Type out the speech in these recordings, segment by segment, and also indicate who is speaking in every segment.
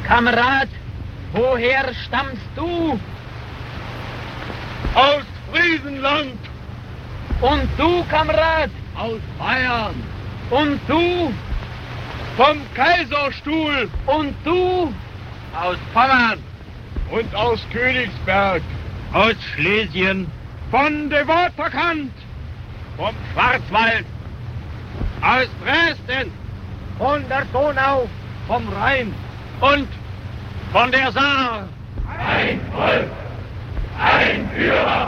Speaker 1: Kamerad, woher stammst du?
Speaker 2: Aus Friesenland.
Speaker 1: Und du, Kamerad?
Speaker 2: Aus Bayern.
Speaker 1: Und du?
Speaker 2: Vom Kaiserstuhl.
Speaker 1: Und du?
Speaker 2: Aus Pommern. Und aus Königsberg.
Speaker 3: Aus Schlesien.
Speaker 2: Von der Waterkant.
Speaker 3: Vom Schwarzwald.
Speaker 2: Aus Dresden.
Speaker 1: Von der Donau.
Speaker 2: Vom Rhein.
Speaker 3: Und von der Saar.
Speaker 4: Ein Volk, ein Führer,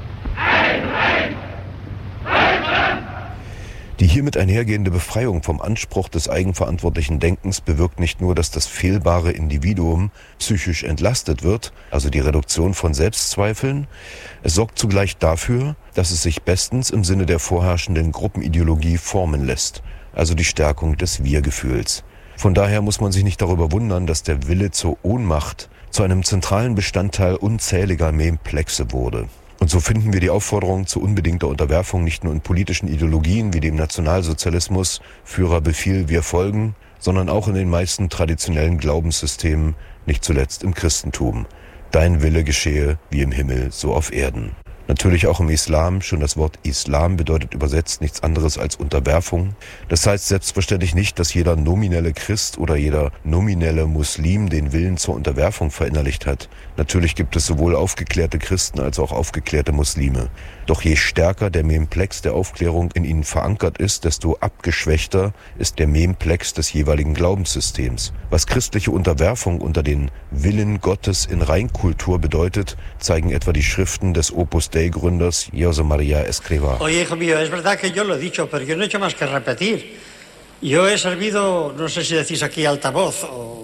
Speaker 4: ein Reich, Deutschland!
Speaker 5: Die hiermit einhergehende Befreiung vom Anspruch des eigenverantwortlichen Denkens bewirkt nicht nur, dass das fehlbare Individuum psychisch entlastet wird, also die Reduktion von Selbstzweifeln, es sorgt zugleich dafür, dass es sich bestens im Sinne der vorherrschenden Gruppenideologie formen lässt, also die Stärkung des Wir-Gefühls. Von daher muss man sich nicht darüber wundern, dass der Wille zur Ohnmacht zu einem zentralen Bestandteil unzähliger Memplexe wurde. Und so finden wir die Aufforderung zu unbedingter Unterwerfung nicht nur in politischen Ideologien wie dem Nationalsozialismus, Führer Befehl, wir folgen, sondern auch in den meisten traditionellen Glaubenssystemen, nicht zuletzt im Christentum. Dein Wille geschehe, wie im Himmel, so auf Erden. Natürlich auch im Islam, schon das Wort Islam bedeutet übersetzt nichts anderes als Unterwerfung. Das heißt selbstverständlich nicht, dass jeder nominelle Christ oder jeder nominelle Muslim den Willen zur Unterwerfung verinnerlicht hat. Natürlich gibt es sowohl aufgeklärte Christen als auch aufgeklärte Muslime. Doch je stärker der Memplex der Aufklärung in ihnen verankert ist, desto abgeschwächter ist der Memplex des jeweiligen Glaubenssystems. Was christliche Unterwerfung unter den Willen Gottes in Reinkultur bedeutet, zeigen etwa die Schriften des Opus Dei-Gründers José María Escrivá.
Speaker 6: Oye, hijo mío, es verdad que yo lo he dicho, pero yo no he hecho más que repetir. Yo he servido, no sé si decís aquí altavoz,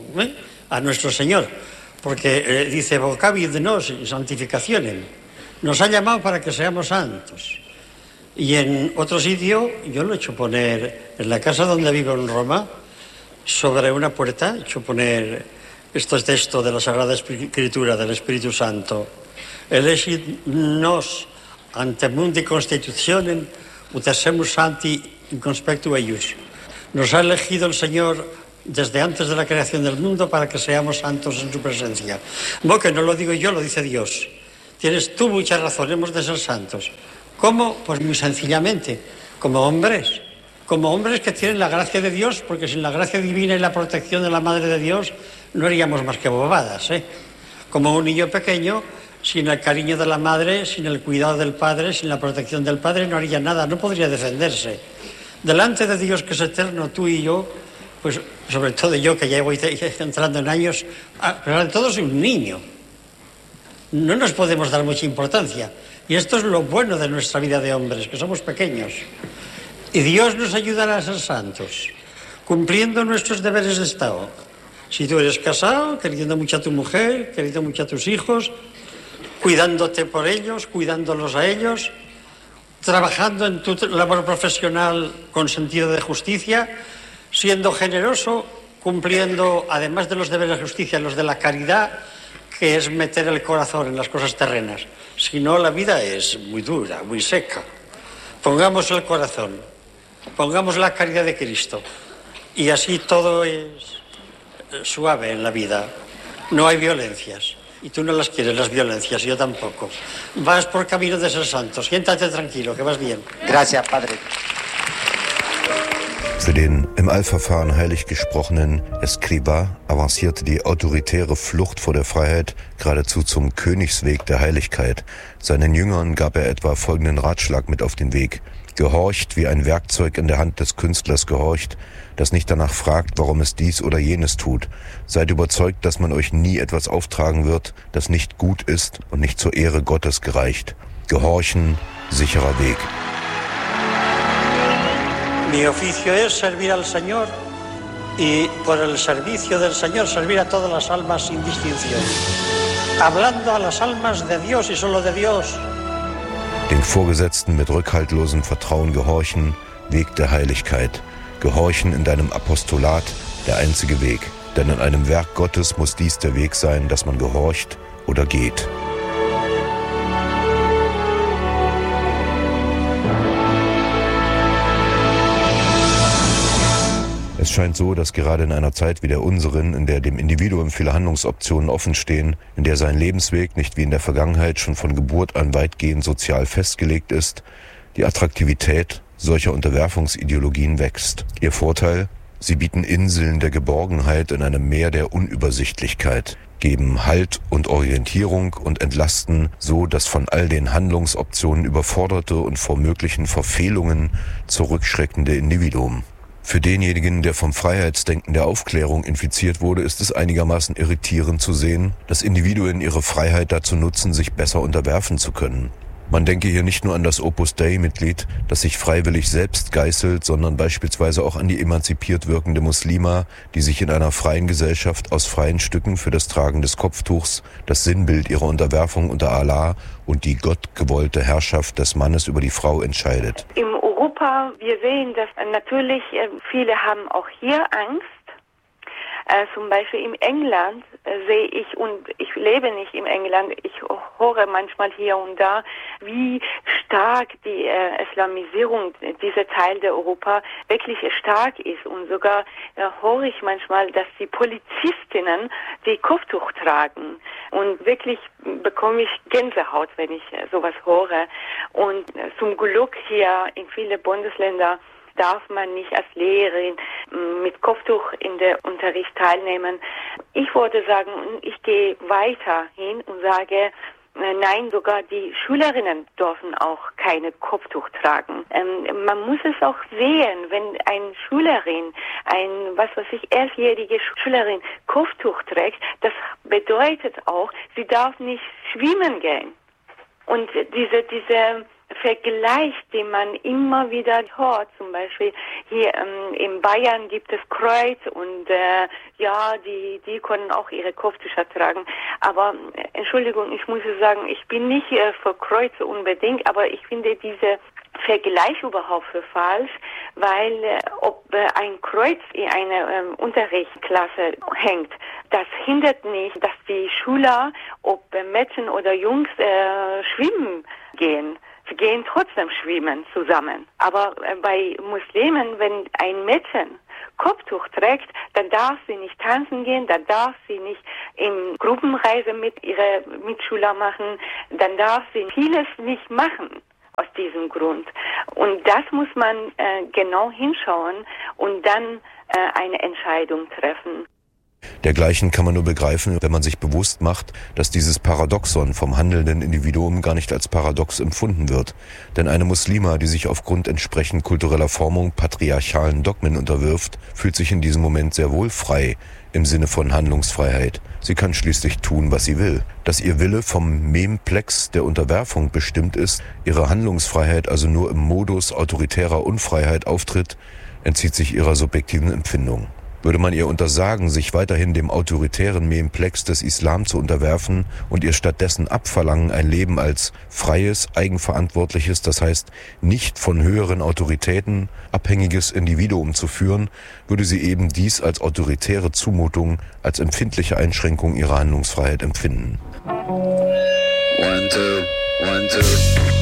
Speaker 6: a nuestro Señor, porque dice vocabidnos y santificacionem. Nos ha llamado para que seamos santos. Y en otro sitio, yo lo he hecho poner, en la casa donde vivo en Roma, sobre una puerta, he hecho poner este texto de la Sagrada Escritura del Espíritu Santo. Elegit nos ante mundi constitutionem ut semus santi in conspectu eius. Nos ha elegido el Señor desde antes de la creación del mundo para que seamos santos en su presencia. Bueno, que no lo digo yo, lo dice Dios. Tienes tú mucha razón, hemos de ser santos. ¿Cómo? Pues muy sencillamente, como hombres que tienen la gracia de Dios, porque sin la gracia divina y la protección de la Madre de Dios no haríamos más que bobadas, ¿eh? Como un niño pequeño, sin el cariño de la madre, sin el cuidado del padre, sin la protección del padre, no haría nada, no podría defenderse. Delante de Dios que es eterno, tú y yo, pues sobre todo yo que ya voy entrando en años, pero ante todo soy un niño. No nos podemos dar mucha importancia. Y esto es lo bueno de nuestra vida de hombres, que somos pequeños. Y Dios nos ayudará a ser santos, cumpliendo nuestros deberes de Estado. Si tú eres casado, queriendo mucho a tu mujer, queriendo mucho a tus hijos, cuidándote por ellos, cuidándolos a ellos, trabajando en tu labor profesional con sentido de justicia, siendo generoso, cumpliendo, además de los deberes de justicia, los de la caridad, que es meter el corazón en las cosas terrenas. Si no, la vida es muy dura, muy seca. Pongamos el corazón, pongamos la caridad de Cristo, y así todo es suave en la vida. No hay violencias. Y tú no las quieres, las violencias, yo tampoco. Vas por camino de ser santo. Siéntate tranquilo, que vas bien.
Speaker 7: Gracias, Padre.
Speaker 5: Für den im Eilverfahren heilig gesprochenen Escrivá avancierte die autoritäre Flucht vor der Freiheit geradezu zum Königsweg der Heiligkeit. Seinen Jüngern gab er etwa folgenden Ratschlag mit auf den Weg. Gehorcht, wie ein Werkzeug in der Hand des Künstlers gehorcht, das nicht danach fragt, warum es dies oder jenes tut. Seid überzeugt, dass man euch nie etwas auftragen wird, das nicht gut ist und nicht zur Ehre Gottes gereicht. Gehorchen, sicherer Weg.
Speaker 6: Mi oficio es servir al Señor y por el servicio del Señor servir a todas las almas sin distinción. Hablando a las almas de Dios y solo de Dios.
Speaker 5: Den Vorgesetzten mit rückhaltlosem Vertrauen gehorchen, Weg der Heiligkeit. Gehorchen in deinem Apostolat, der einzige Weg. Denn in einem Werk Gottes muss dies der Weg sein, dass man gehorcht oder geht. Es scheint so, dass gerade in einer Zeit wie der unseren, in der dem Individuum viele Handlungsoptionen offenstehen, in der sein Lebensweg nicht wie in der Vergangenheit schon von Geburt an weitgehend sozial festgelegt ist, die Attraktivität solcher Unterwerfungsideologien wächst. Ihr Vorteil? Sie bieten Inseln der Geborgenheit in einem Meer der Unübersichtlichkeit, geben Halt und Orientierung und entlasten so das von all den Handlungsoptionen überforderte und vor möglichen Verfehlungen zurückschreckende Individuum. Für denjenigen, der vom Freiheitsdenken der Aufklärung infiziert wurde, ist es einigermaßen irritierend zu sehen, dass Individuen ihre Freiheit dazu nutzen, sich besser unterwerfen zu können. Man denke hier nicht nur an das Opus Dei-Mitglied, das sich freiwillig selbst geißelt, sondern beispielsweise auch an die emanzipiert wirkende Muslima, die sich in einer freien Gesellschaft aus freien Stücken für das Tragen des Kopftuchs, das Sinnbild ihrer Unterwerfung unter Allah und die gottgewollte Herrschaft des Mannes über die Frau entscheidet.
Speaker 7: In Europa, wir sehen, dass natürlich viele haben auch hier Angst. Zum Beispiel in England sehe ich, und ich lebe nicht in England, ich höre manchmal hier und da, wie stark die Islamisierung dieser Teil der Europa wirklich stark ist. Und sogar höre ich manchmal, dass die Polizistinnen die Kopftuch tragen. Und wirklich bekomme ich Gänsehaut, wenn ich sowas höre. Und zum Glück hier in vielen Bundesländern darf man nicht als Lehrerin mit Kopftuch in der Unterricht teilnehmen. Ich würde sagen, ich gehe weiter hin und sage, nein, sogar die Schülerinnen dürfen auch keine Kopftuch tragen. Man muss es auch sehen, wenn eine Schülerin, 11-jährige Schülerin Kopftuch trägt, das bedeutet auch, sie darf nicht schwimmen gehen. Und diese Vergleich, den man immer wieder hört, zum Beispiel hier in Bayern gibt es Kreuz und die können auch ihre Kopftücher tragen. Aber Entschuldigung, ich muss sagen, ich bin nicht für Kreuze unbedingt, aber ich finde diese Vergleich überhaupt für falsch, weil ob ein Kreuz in einer Unterrichtsklasse hängt, das hindert nicht, dass die Schüler, ob Mädchen oder Jungs, schwimmen gehen. Sie gehen trotzdem schwimmen zusammen. Aber bei Muslimen, wenn ein Mädchen Kopftuch trägt, dann darf sie nicht tanzen gehen, dann darf sie nicht in Gruppenreise mit ihren Mitschülern machen, dann darf sie vieles nicht machen aus diesem Grund. Und das muss man genau hinschauen und dann eine Entscheidung treffen.
Speaker 5: Dergleichen kann man nur begreifen, wenn man sich bewusst macht, dass dieses Paradoxon vom handelnden Individuum gar nicht als paradox empfunden wird. Denn eine Muslima, die sich aufgrund entsprechend kultureller Formung patriarchalen Dogmen unterwirft, fühlt sich in diesem Moment sehr wohl frei, im Sinne von Handlungsfreiheit. Sie kann schließlich tun, was sie will. Dass ihr Wille vom Memplex der Unterwerfung bestimmt ist, ihre Handlungsfreiheit also nur im Modus autoritärer Unfreiheit auftritt, entzieht sich ihrer subjektiven Empfindung. Würde man ihr untersagen, sich weiterhin dem autoritären Memplex des Islam zu unterwerfen und ihr stattdessen abverlangen, ein Leben als freies, eigenverantwortliches, das heißt nicht von höheren Autoritäten abhängiges Individuum zu führen, würde sie eben dies als autoritäre Zumutung, als empfindliche Einschränkung ihrer Handlungsfreiheit empfinden.
Speaker 8: 1, 2, 1, 2